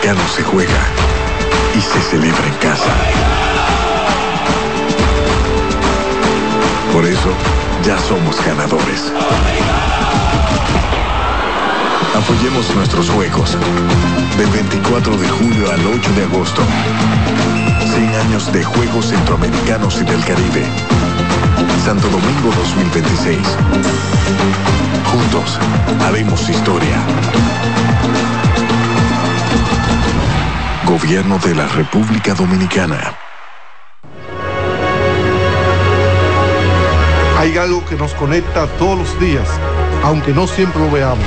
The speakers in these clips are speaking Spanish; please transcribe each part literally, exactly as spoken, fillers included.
Dominicano se juega y se celebra en casa. Por eso, ya somos ganadores. Apoyemos nuestros juegos. Del veinticuatro de julio al ocho de agosto. cien años de Juegos Centroamericanos y del Caribe. Santo Domingo dos mil veintiséis. Juntos, haremos historia. Gobierno de la República Dominicana. Hay algo que nos conecta todos los días, aunque no siempre lo veamos.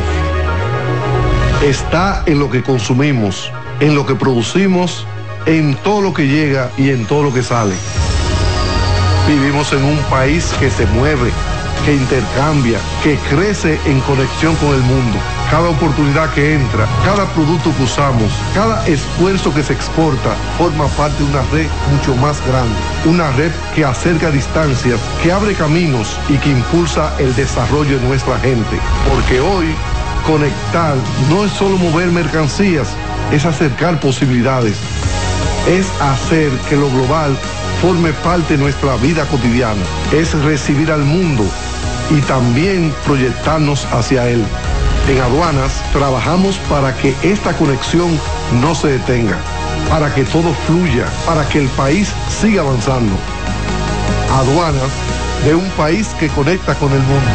Está en lo que consumimos, en lo que producimos, en todo lo que llega y en todo lo que sale. Vivimos en un país que se mueve, que intercambia, que crece en conexión con el mundo. Cada oportunidad que entra, cada producto que usamos, cada esfuerzo que se exporta, forma parte de una red mucho más grande. Una red que acerca distancias, que abre caminos y que impulsa el desarrollo de nuestra gente. Porque hoy, conectar no es solo mover mercancías, es acercar posibilidades. Es hacer que lo global forme parte de nuestra vida cotidiana. Es recibir al mundo y también proyectarnos hacia él. En Aduanas trabajamos para que esta conexión no se detenga, para que todo fluya, para que el país siga avanzando. Aduanas, de un país que conecta con el mundo.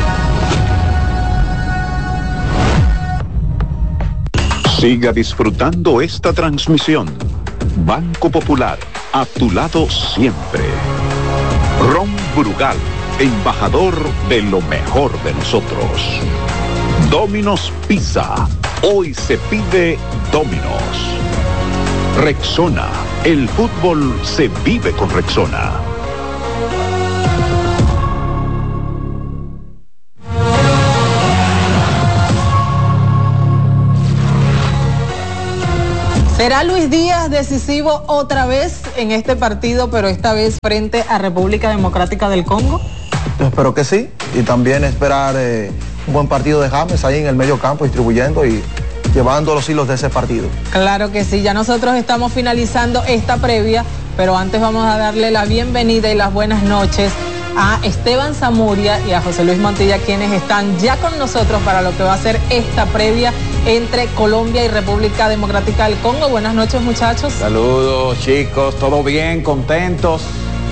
Siga disfrutando esta transmisión. Banco Popular, a tu lado siempre. Ron Brugal, embajador de lo mejor de nosotros. Domino's Pizza, hoy se pide Domino's. Rexona, el fútbol se vive con Rexona. ¿Será Luis Díaz decisivo otra vez en este partido, pero esta vez frente a República Democrática del Congo? Espero que sí, y también esperar eh, un buen partido de James ahí en el medio campo, distribuyendo y llevando los hilos de ese partido. Claro que sí, ya nosotros estamos finalizando esta previa, pero antes vamos a darle la bienvenida y las buenas noches a Esteban Zamuria y a José Luis Montilla, quienes están ya con nosotros para lo que va a ser esta previa entre Colombia y República Democrática del Congo. Buenas noches, muchachos. Saludos, chicos, todo bien, contentos,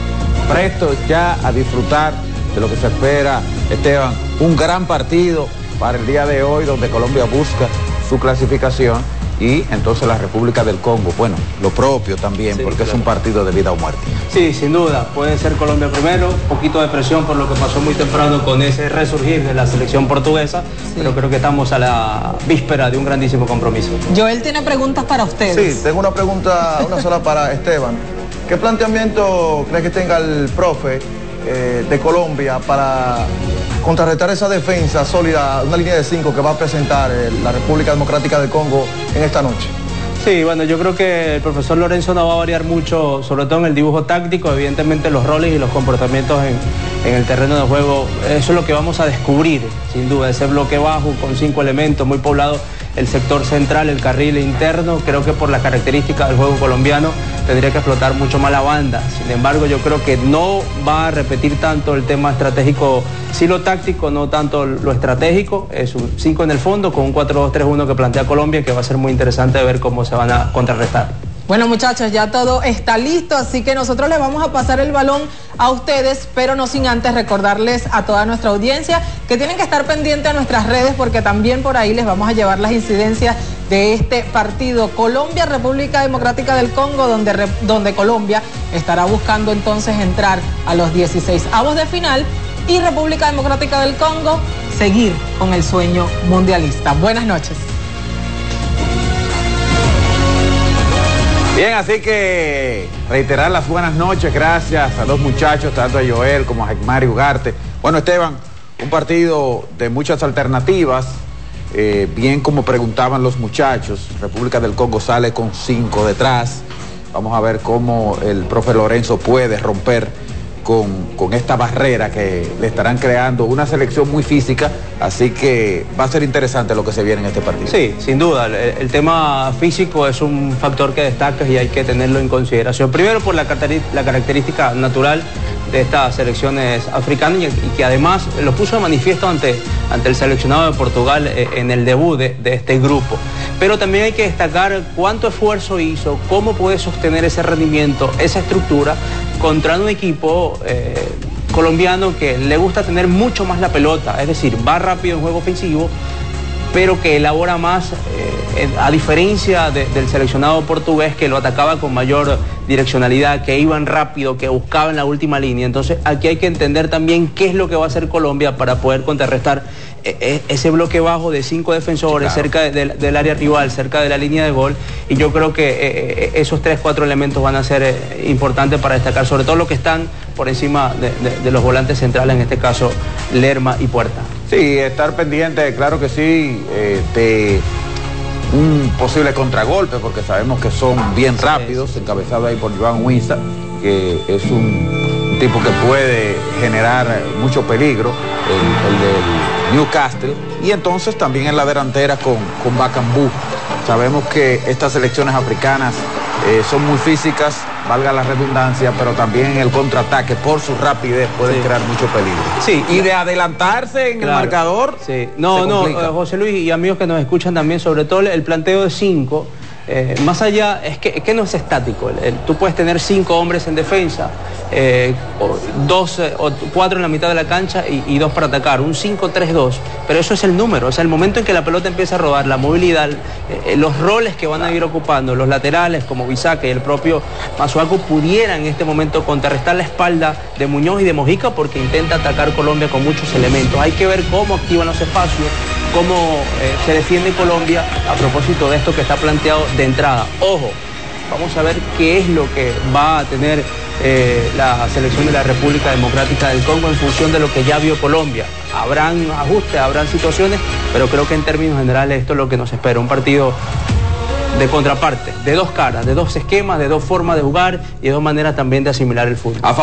prestos ya a disfrutar de lo que se espera. Esteban, un gran partido para el día de hoy, donde Colombia busca su clasificación y entonces la República del Congo, bueno, lo propio también, sí, porque claro, es un partido de vida o muerte. Sí, sin duda, puede ser Colombia primero, un poquito de presión por lo que pasó muy temprano con ese resurgir de la selección portuguesa, sí, pero creo que estamos a la víspera de un grandísimo compromiso. Joel tiene preguntas para ustedes. Sí, tengo una pregunta, una sola para Esteban. ¿Qué planteamiento cree que tenga el profe eh, de Colombia para contrarrestar esa defensa sólida, una línea de cinco que va a presentar eh, la República Democrática del Congo en esta noche? Sí, bueno, yo creo que el profesor Lorenzo no va a variar mucho, sobre todo en el dibujo táctico, evidentemente los roles y los comportamientos en, en el terreno de juego, eso es lo que vamos a descubrir, sin duda, ese bloque bajo con cinco elementos, muy poblado el sector central, el carril interno, creo que por las características del juego colombiano tendría que explotar mucho más la banda. Sin embargo, yo creo que no va a repetir tanto el tema estratégico, sí lo táctico, no tanto lo estratégico. Es un cinco en el fondo con un cuatro dos tres uno que plantea Colombia, que va a ser muy interesante ver cómo se van a contrarrestar. Bueno, muchachos, ya todo está listo, así que nosotros les vamos a pasar el balón a ustedes, pero no sin antes recordarles a toda nuestra audiencia que tienen que estar pendientes a nuestras redes, porque también por ahí les vamos a llevar las incidencias de este partido Colombia-República Democrática del Congo, donde, donde Colombia estará buscando entonces entrar a los dieciséis avos de final y República Democrática del Congo seguir con el sueño mundialista. Buenas noches. Bien, así que reiterar las buenas noches, gracias a los muchachos, tanto a Joel como a Jaimari Ugarte. Bueno, Esteban, un partido de muchas alternativas, eh, bien como preguntaban los muchachos, República del Congo sale con cinco detrás, vamos a ver cómo el profe Lorenzo puede romper con, con esta barrera que le estarán creando, una selección muy física, así que va a ser interesante lo que se viene en este partido. Sí, sin duda, el, el tema físico es un factor que destacas y hay que tenerlo en consideración. Primero por la, la característica natural de estas selecciones africanas y, y que además lo puso de manifiesto ante, ante el seleccionado de Portugal eh, en el debut de, de este grupo. Pero también hay que destacar cuánto esfuerzo hizo, cómo puede sostener ese rendimiento, esa estructura contra un equipo eh, colombiano que le gusta tener mucho más la pelota, es decir, va rápido en juego ofensivo, pero que elabora más, eh, a diferencia de, del seleccionado portugués que lo atacaba con mayor direccionalidad, que iban rápido, que buscaban la última línea. Entonces aquí hay que entender también qué es lo que va a hacer Colombia para poder contrarrestar eh, ese bloque bajo de cinco defensores, claro, cerca de, de, del área rival, cerca de la línea de gol, y yo creo que eh, esos tres, cuatro elementos van a ser eh, importantes para destacar, sobre todo los que están por encima de, de, de los volantes centrales, en este caso Lerma y Puerta. Sí, estar pendiente, claro que sí, eh, de un posible contragolpe, porque sabemos que son bien rápidos, sí, sí. encabezado ahí por Joan Huiza, que es un tipo que puede generar mucho peligro, el, el del Newcastle, y entonces también en la delantera con, con Bakambu. Sabemos que estas selecciones africanas eh, son muy físicas, valga la redundancia, pero también en el contraataque, por su rapidez, pueden sí. crear mucho peligro. Sí, y de adelantarse en claro. el marcador. Sí. No, no, eh, José Luis y amigos que nos escuchan también, sobre todo el planteo de cinco, eh, más allá, es que, es que no es estático. El, el, tú puedes tener cinco hombres en defensa, eh, o dos eh, o cuatro en la mitad de la cancha y, y dos para atacar, un cinco tres dos, pero eso es el número, o sea, el momento en que la pelota empieza a rodar, la movilidad, eh, los roles que van a ir ocupando los laterales como Bisaca y el propio Masuaku pudieran en este momento contrarrestar la espalda de Muñoz y de Mojica, porque intenta atacar Colombia con muchos elementos. Hay que ver cómo activan los espacios, cómo eh, se defiende Colombia a propósito de esto que está planteado de entrada. Ojo, vamos a ver qué es lo que va a tener eh, la selección de la República Democrática del Congo en función de lo que ya vio Colombia. Habrán ajustes, habrán situaciones, pero creo que en términos generales esto es lo que nos espera, un partido de contraparte, de dos caras, de dos esquemas, de dos formas de jugar y de dos maneras también de asimilar el fútbol.